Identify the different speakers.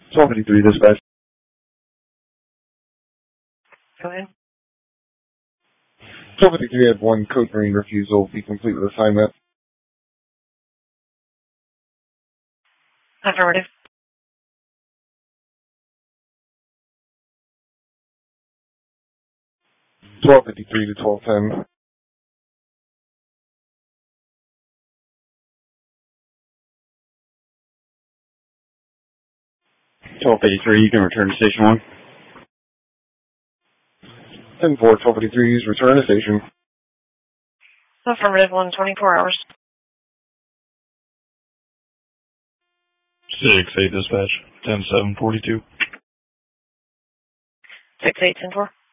Speaker 1: 1253 dispatch.
Speaker 2: Go ahead.
Speaker 1: 1253 had one code green refusal. Be complete with assignment.
Speaker 2: Affirmative.
Speaker 1: 1253 to 1210.
Speaker 3: You can return to station 1.
Speaker 1: 10-4, 1253, return to station.
Speaker 2: Affirmative, 124 hours.
Speaker 4: 6-8 dispatch, 10-7-42.
Speaker 2: 6-8-10-4.